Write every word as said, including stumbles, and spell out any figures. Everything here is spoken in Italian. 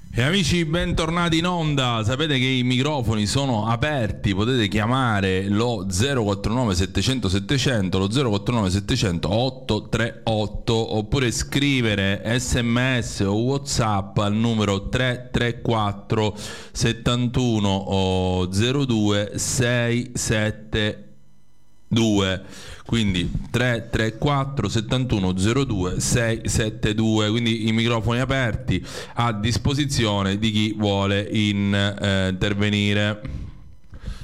E amici, bentornati in onda. Sapete che i microfoni sono aperti, potete chiamare lo zero quattro nove settecento settecento, lo zero quattro nove settecento otto tre otto, oppure scrivere sms o whatsapp al numero tre tre quattro settantuno zero due sei sette due, quindi tre tre quattro settantuno zero due sei sette due, quindi i microfoni aperti a disposizione di chi vuole in, eh, intervenire.